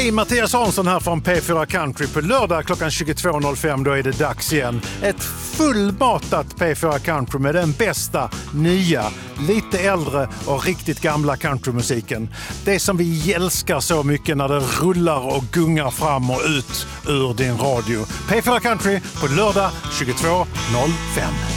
Hej, Mattias Hansson här från P4 Country. På lördag klockan 22.05 då är det dags igen. Ett fullmatat P4 Country med den bästa, nya, lite äldre och riktigt gamla countrymusiken. Det som vi älskar så mycket när det rullar och gungar fram och ut ur din radio. P4 Country på lördag 22.05.